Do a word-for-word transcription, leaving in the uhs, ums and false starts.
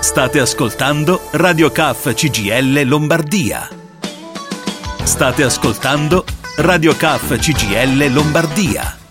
State ascoltando Radio K F C G I L Lombardia. State ascoltando Radio K F C G I L Lombardia.